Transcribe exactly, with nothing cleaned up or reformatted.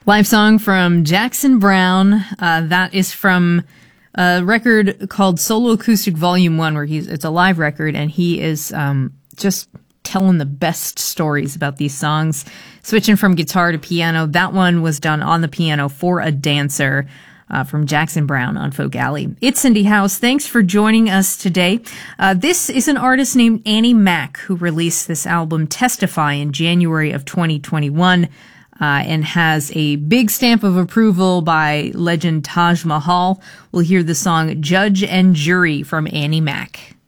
Live song from Jackson Browne. Uh, that is from a record called Solo Acoustic Volume one, where he's, it's a live record, and he is um, just telling the best stories about these songs. Switching from guitar to piano, that one was done on the piano for a dancer. Uh, from Jackson Browne on Folk Alley. It's Cindy House. Thanks for joining us today. Uh, this is an artist named Annie Mac who released this album Testify in January of twenty twenty-one uh, and has a big stamp of approval by legend Taj Mahal. We'll hear the song Judge and Jury from Annie Mac.